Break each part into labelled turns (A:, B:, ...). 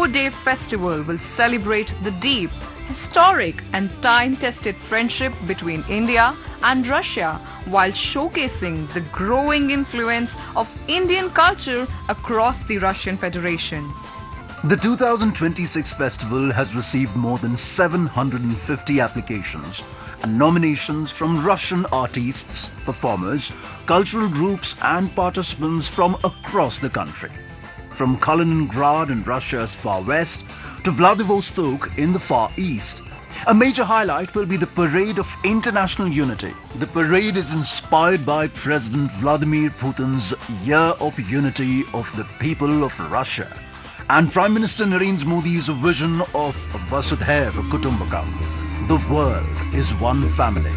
A: 4-day festival will celebrate the deep, historic and time-tested friendship between India and Russia while showcasing the growing influence of Indian culture across the Russian Federation.
B: The 2026 festival has received more than 750 applications and nominations from Russian artists, performers, cultural groups and participants from across the country. From Kaliningrad in Russia's far west to Vladivostok in the far east. A major highlight will be the Parade of International Unity. The parade is inspired by President Vladimir Putin's Year of Unity of the People of Russia and Prime Minister Narendra Modi's vision of Vasudhaiva Kutumbakam. The world is one family.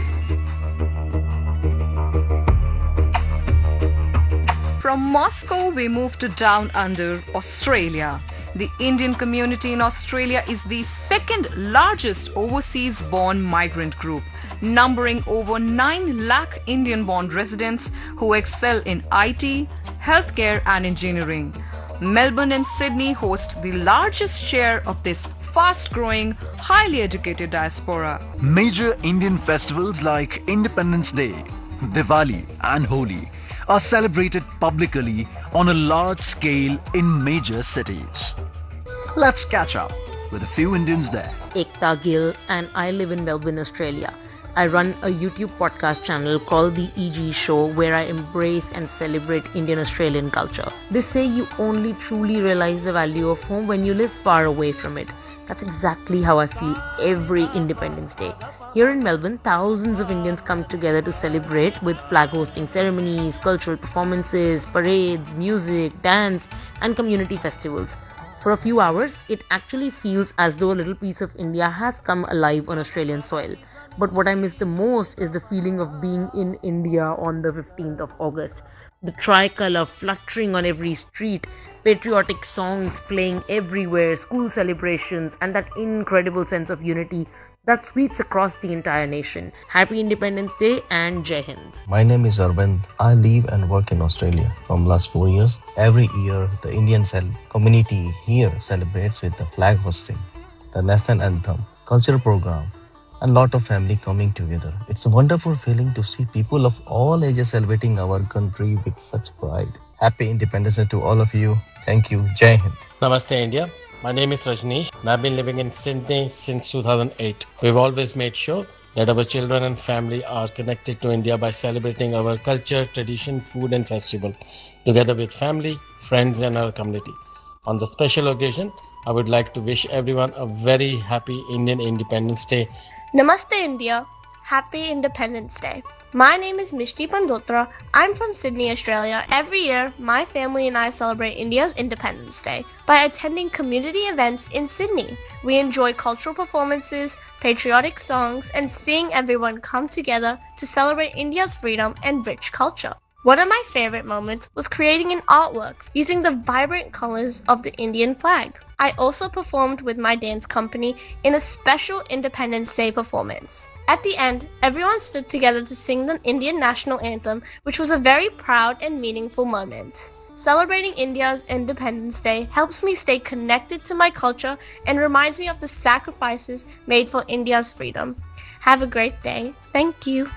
A: From Moscow, we move to Down Under, Australia. The Indian community in Australia is the second largest overseas-born migrant group, numbering over 9 lakh Indian-born residents who excel in IT, healthcare and engineering. Melbourne and Sydney host the largest share of this fast-growing, highly educated diaspora.
B: Major Indian festivals like Independence Day, Diwali and Holi are celebrated publicly on a large scale in major cities. Let's catch up with a few Indians there.
C: Ekta Gill and I live in Melbourne, Australia. I run a YouTube podcast channel called The EG Show where I embrace and celebrate Indian-Australian culture. They say you only truly realize the value of home when you live far away from it. That's exactly how I feel every Independence Day. Here in Melbourne, thousands of Indians come together to celebrate with flag hosting ceremonies, cultural performances, parades, music, dance, and community festivals. For a few hours, it actually feels as though a little piece of India has come alive on Australian soil. But what I miss the most is the feeling of being in India on the 15th of August. The tricolour fluttering on every street, patriotic songs playing everywhere, school celebrations, and that incredible sense of unity that sweeps across the entire nation. Happy Independence Day and Jai Hind.
D: My name is Arvind. I live and work in Australia from last 4 years. Every year, the Indian community here celebrates with the flag hosting, the national anthem, cultural program, and lot of family coming together. It's a wonderful feeling to see people of all ages celebrating our country with such pride. Happy Independence Day to all of you. Thank you. Jai Hind.
E: Namaste India. My name is Rajneesh and I've been living in Sydney since 2008. We've always made sure that our children and family are connected to India by celebrating our culture, tradition, food and festival together with family, friends and our community. On the special occasion, I would like to wish everyone a very happy Indian Independence Day.
F: Namaste India. Happy Independence Day. My name is Mishti Pandotra. I'm from Sydney, Australia. Every year, my family and I celebrate India's Independence Day by attending community events in Sydney. We enjoy cultural performances, patriotic songs, and seeing everyone come together to celebrate India's freedom and rich culture. One of my favorite moments was creating an artwork using the vibrant colors of the Indian flag. I also performed with my dance company in a special Independence Day performance. At the end, everyone stood together to sing the Indian national anthem, which was a very proud and meaningful moment. Celebrating India's Independence Day helps me stay connected to my culture and reminds me of the sacrifices made for India's freedom. Have a great day. Thank you.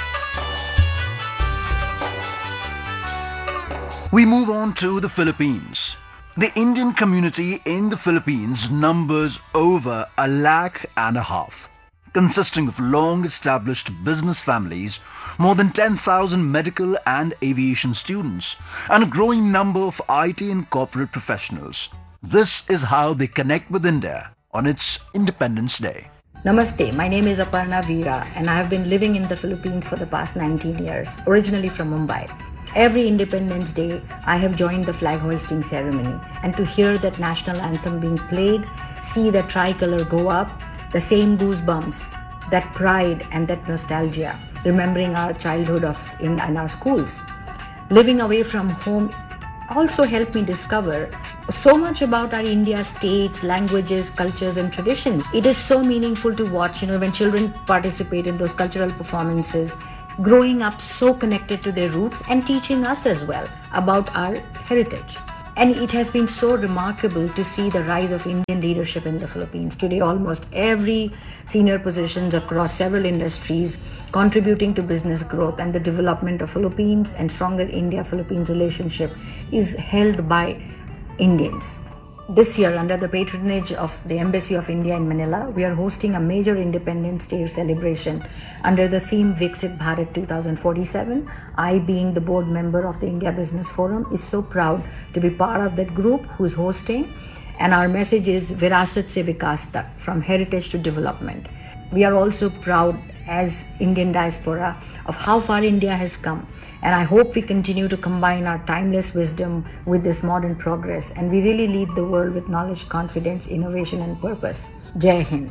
B: We move on to the Philippines. The Indian community in the Philippines numbers over 1.5 lakh, consisting of long-established business families, more than 10,000 medical and aviation students, and a growing number of IT and corporate professionals. This is how they connect with India on its Independence Day.
G: Namaste, my name is Aparna Veera and I have been living in the Philippines for the past 19 years, originally from Mumbai. Every Independence Day, I have joined the flag hoisting ceremony, and to hear that national anthem being played, see the tricolour go up, the same goosebumps, that pride and that nostalgia, remembering our childhood in our schools. Living away from home also helped me discover so much about our India states, languages, cultures and tradition. It is so meaningful to watch, when children participate in those cultural performances, growing up so connected to their roots and teaching us as well about our heritage. And it has been so remarkable to see the rise of Indian leadership in the Philippines. Today, almost every senior positions across several industries contributing to business growth and the development of Philippines and stronger India-Philippines relationship is held by Indians. This year, under the patronage of the Embassy of India in Manila, we are hosting a major Independence Day celebration under the theme Viksit Bharat 2047. I, being the board member of the India Business Forum, is so proud to be part of that group who is hosting. And our message is Virasat se Vikas tak, from heritage to development. We are also proud as Indian diaspora of how far India has come. And I hope we continue to combine our timeless wisdom with this modern progress. And we really lead the world with knowledge, confidence, innovation, and purpose. Jai Hind.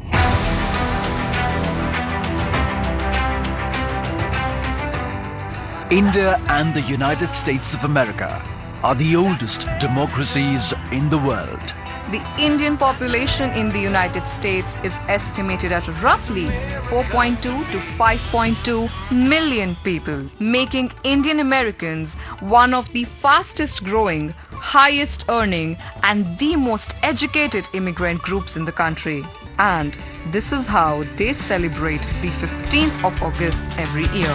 B: India and the United States of America are the oldest democracies in the world.
A: The Indian population in the United States is estimated at roughly 4.2 to 5.2 million people, making Indian Americans one of the fastest growing, highest earning, and the most educated immigrant groups in the country. And this is how they celebrate the 15th of August every year.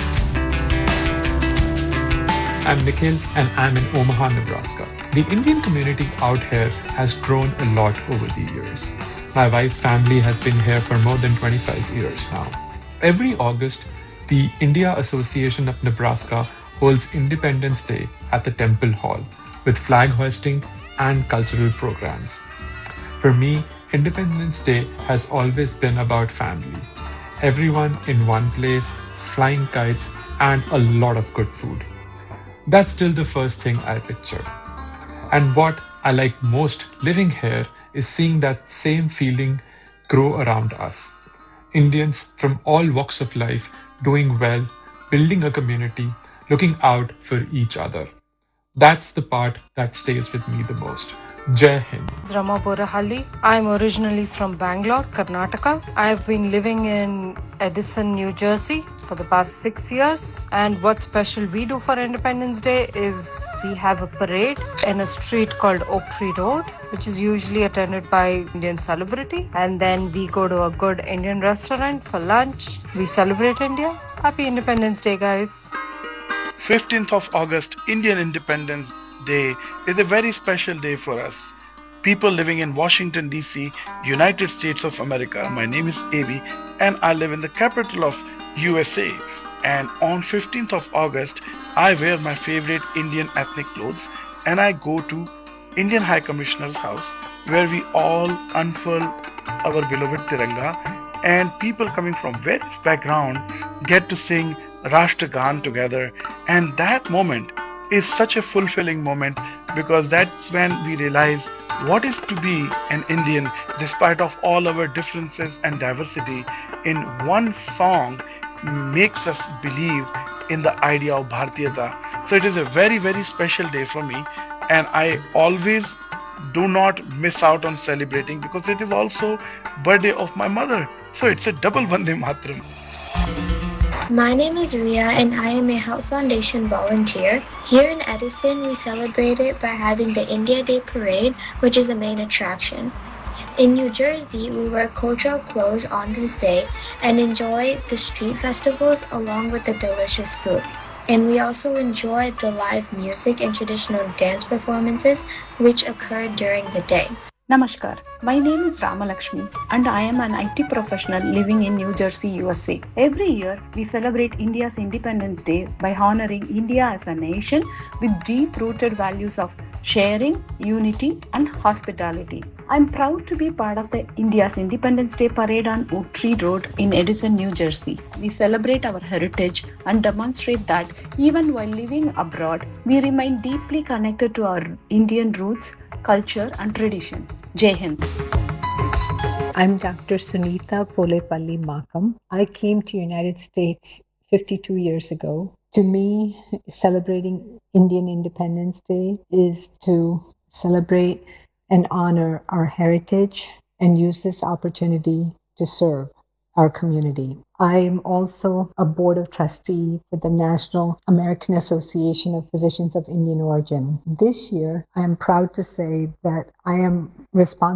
H: I'm Nikhil and I'm in Omaha, Nebraska. The Indian community out here has grown a lot over the years. My wife's family has been here for more than 25 years now. Every August, the India Association of Nebraska holds Independence Day at the Temple Hall with flag hoisting and cultural programs. For me, Independence Day has always been about family. Everyone in one place, flying kites, and a lot of good food. That's still the first thing I picture. And what I like most living here is seeing that same feeling grow around us. Indians from all walks of life doing well, building a community, looking out for each other. That's the part that stays with me the most. Jai Hind.
I: Rama Borahalli. I'm originally from Bangalore, Karnataka. I've been living in Edison, New Jersey for the past 6 years. And what's special we do for Independence Day is we have a parade in a street called Oak Tree Road, which is usually attended by Indian celebrity. And then we go to a good Indian restaurant for lunch. We celebrate India. Happy Independence Day, guys.
J: 15th of August, Indian Independence Day is a very special day for us. People living in Washington, D.C., United States of America. My name is Avi and I live in the capital of USA. And on 15th of August, I wear my favorite Indian ethnic clothes and I go to Indian High Commissioner's house where we all unfurl our beloved Tiranga and people coming from various backgrounds get to sing Rashtragan together. And that moment is such a fulfilling moment because that's when we realize what is to be an Indian despite of all our differences and diversity. In one song makes us believe in the idea of Bharatiyata. So it is a very, very special day for me and I always do not miss out on celebrating because it is also birthday of my mother. So it's a double Vande Mataram.
F: My name is Ria and I am a Health Foundation volunteer. Here in Edison, we celebrate it by having the India Day Parade, which is the main attraction. In New Jersey, we wear cultural clothes on this day and enjoy the street festivals along with the delicious food. And we also enjoy the live music and traditional dance performances which occur during the day.
K: Namaskar. My name is Rama Lakshmi and I am an IT professional living in New Jersey, USA. Every year, we celebrate India's Independence Day by honoring India as a nation with deep-rooted values of sharing, unity, and hospitality. I'm proud to be part of the India's Independence Day Parade on Oak Tree Road in Edison, New Jersey. We celebrate our heritage and demonstrate that even while living abroad, we remain deeply connected to our Indian roots, culture, and tradition. Jai Hind.
L: I'm Dr. Sunita Polepalli Makam. I came to United States 52 years ago. To me, celebrating Indian Independence Day is to celebrate and honor our heritage and use this opportunity to serve our community. I am also a board of trustee for the National American Association of Physicians of Indian Origin. This year, I am proud to say that I am responsible